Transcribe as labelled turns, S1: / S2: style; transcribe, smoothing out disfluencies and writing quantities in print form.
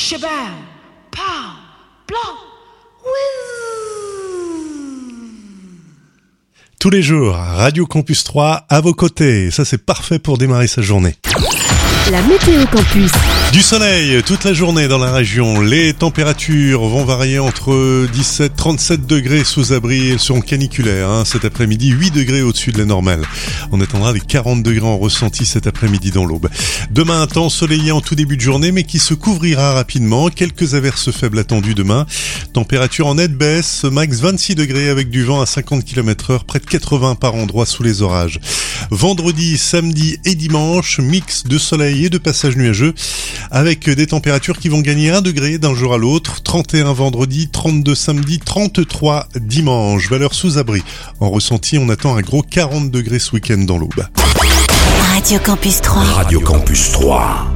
S1: shabam, pow, blanc,
S2: Tous les jours, Radio Campus 3 à vos côtés. Ça, c'est parfait pour démarrer sa journée.
S3: La météo campus.
S2: Du soleil toute la journée dans la région. Les températures vont varier entre 17 et 37 degrés sous abri. Elles seront caniculaires cet après-midi, 8 degrés au-dessus de la normale. On attendra les 40 degrés en ressenti cet après-midi dans l'Aube. Demain, un temps ensoleillé en tout début de journée, mais qui se couvrira rapidement. Quelques averses faibles attendues demain. Température en nette baisse, max 26 degrés avec du vent à 50 km/h, près de 80 par endroit sous les orages. Vendredi, samedi et dimanche, mix de soleil et de passage nuageux, avec des températures qui vont gagner 1 degré d'un jour à l'autre. 31 vendredi, 32 samedi, 33 dimanche. Valeur sous abri. En ressenti, on attend un gros 40 degrés ce week-end dans l'Aube.
S3: Radio Campus 3.
S4: Radio Campus 3.